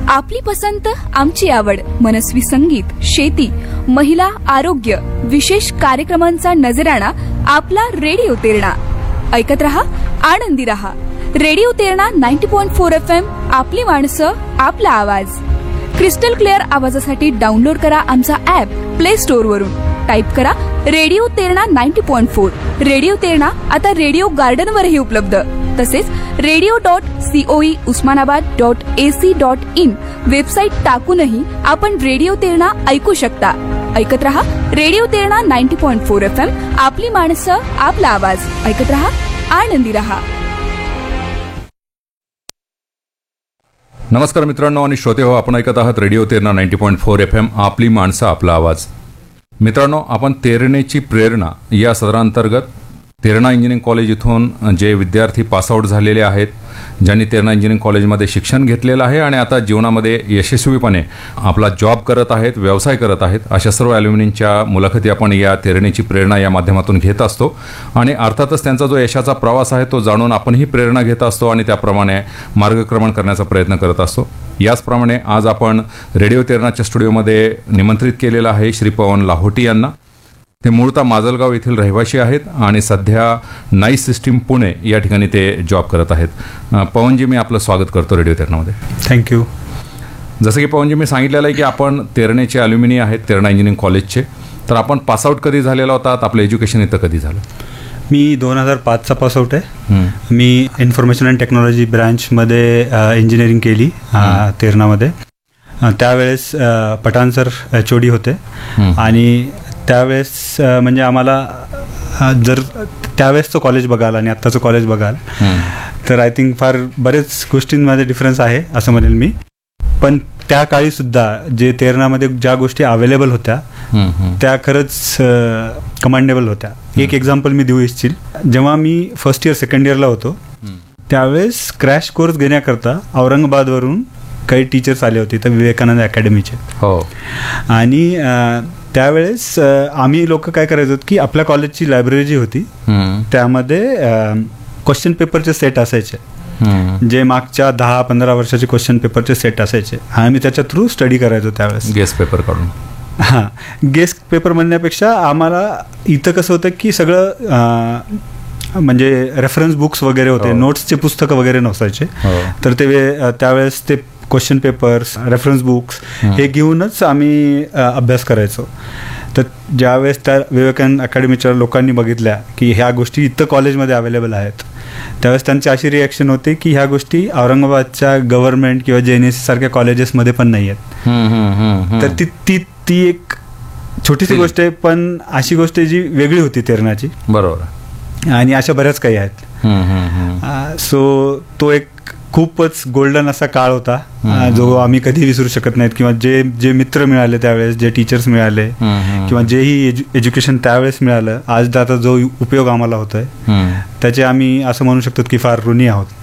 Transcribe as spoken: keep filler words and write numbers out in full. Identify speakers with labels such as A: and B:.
A: आपली पसंत आमची आवड, मनस्वी संगीत, शेती, महिला, आरोग्य, विशेष कार्यक्रमांचा नजराणा आपला रेडिओ तेरणा. ऐकत रहा, आनंदी रहा. Radio Terna ninety point four F M. आपली माणसं, आपला आवाज. क्रिस्टल क्लिअर आवाजासाठी डाउनलोड करा आमचा ऍप प्ले स्टोअर वरून. टाईप करा radio Terna ninety point four. Radio Terna आता रेडिओ गार्डन वरही उपलब्ध. तसेच radio dot COE Osmanabad dot AC dot in website टाकूनही आपण रेडिओ तेरणा ऐकू शकता. ऐकत रहा radio Terna ninety point four F M. आपली माणसं, आपला आवाज. ऐकत रहा, आनंदी रहा.
B: नमस्कार मित्रांनो आणि श्रोते हो, आपण ऐकत आहात radio Terna ninety point four F M. आपली माणसं, आपला आवाज. मित्रांनो, आपण तेरणेची प्रेरणा या सदरांतर्गत तेरणा इंजिनिअरिंग कॉलेज इथून जे विद्यार्थी पासआउट झालेले आहेत, ज्यांनी तेरणा इंजिनिअरिंग कॉलेजमध्ये शिक्षण घेतलेलं आहे आणि आता जीवनामध्ये यशस्वीपणे आपला जॉब करत आहेत, व्यवसाय करत आहेत, अशा सर्व ॲल्युमिनियमच्या मुलाखती आपण या तेरणेची प्रेरणा या माध्यमातून घेत असतो. आणि अर्थातच त्यांचा जो यशाचा प्रवास आहे तो जाणून आपणही प्रेरणा घेत असतो आणि त्याप्रमाणे मार्गक्रमण करण्याचा प्रयत्न करत असतो. याचप्रमाणे आज आपण रेडिओ तेरणाच्या स्टुडिओमध्ये निमंत्रित केलेलं आहे श्री पवन लाहोटी यांना. ते मूळतः माजलगाव येथील रहिवासी आहेत आणि सध्या नाईस सिस्टीम पुणे या ठिकाणी ते जॉब करत आहेत. पवनजी, मी आपलं स्वागत करतो रेडिओ तेरणामध्ये.
C: थँक्यू.
B: जसं की पवनजी मी सांगितलेलं आहे की आपण तेरणेचे ॲल्युमिनी आहेत, तेरणा इंजिनिअरिंग कॉलेजचे. तर आपण पासआउट कधी झालेला होतात, आपलं एज्युकेशन इथं कधी झालं?
C: मी दोन हजार पाचचा पासआउट आहे. मी इन्फॉर्मेशन अँड टेक्नॉलॉजी ब्रँचमध्ये इंजिनिअरिंग केली तेरणामध्ये. त्यावेळेस Pathan sir H O D होते आणि त्यावेळेस म्हणजे आम्हाला जर त्यावेळेसचं कॉलेज बघाल आणि आत्ताचं कॉलेज बघाल तर आय थिंक फार बरेच गोष्टींमध्ये डिफरन्स आहे असं म्हणेल मी. पण त्या काळीसुद्धा जे तेरणामध्ये ज्या गोष्टी अवेलेबल होत्या त्या खरंच कमांडेबल होत्या. एक एक्झाम्पल मी देऊ इच्छिल. जेव्हा मी फर्स्ट इयर सेकंड इयरला होतो त्यावेळेस क्रॅश कोर्स घेण्याकरता औरंगाबादवरून काही टीचर्स आले होते तर विवेकानंद अकॅडमीचे.
B: हो. आणि
C: त्यावेळेस आम्ही लोक काय करायचो की आपल्या कॉलेजची लायब्ररी जी होती त्यामध्ये क्वेश्चन पेपरचे सेट असायचे, जे मागच्या दहा पंधरा वर्षाचे क्वेश्चन पेपरचे सेट असायचे. आम्ही त्याच्या थ्रू स्टडी करायचो त्यावेळेस.
B: गेस्ट पेपर काढून.
C: हां, गेस्ट पेपर म्हणण्यापेक्षा आम्हाला इथं कसं होतं की सगळं म्हणजे रेफरन्स बुक्स वगैरे होते, नोट्सचे पुस्तकं वगैरे नसायचे. तर ते त्यावेळेस ते क्वेश्चन पेपर्स, रेफरन्स बुक्स हे घेऊनच आम्ही अभ्यास करायचो. तर ज्यावेळेस त्या विवेकानंद अकॅडमीच्या लोकांनी बघितल्या की ह्या गोष्टी इथं कॉलेजमध्ये अवेलेबल आहेत त्यावेळेस त्यांची अशी रिॲक्शन होते की ह्या गोष्टी औरंगाबादच्या गव्हर्नमेंट किंवा जे एन एस सी सारख्या कॉलेजेसमध्ये पण नाही आहेत. तर ती ती ती एक छोटीशी गोष्ट आहे, पण अशी गोष्ट जी वेगळी होती तेरणाची.
B: बरोबर.
C: आणि अशा बऱ्याच काही आहेत. सो तो एक खूपच गोल्डन असा काळ होता जो आम्ही कधी विसरू शकत नाहीत. किंवा जे जे मित्र मिळाले त्यावेळेस, जे टीचर्स मिळाले किंवा जेही एज्युकेशन त्यावेळेस मिळालं, आज आता जो उपयोग आम्हाला होतोय त्याचे आम्ही असं म्हणू शकतो की फार ऋणी आहोत.